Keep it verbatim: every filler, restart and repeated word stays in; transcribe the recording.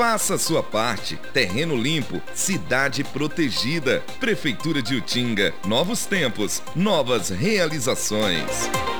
Faça a sua parte. Terreno limpo, cidade protegida. Prefeitura de Utinga, novos tempos, novas realizações.